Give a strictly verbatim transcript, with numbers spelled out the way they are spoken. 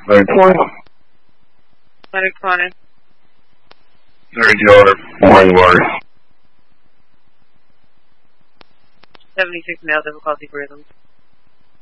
Very twenty. Leonard twenty. Very Jordan. Morning water. seventy-six male difficulty rhythms.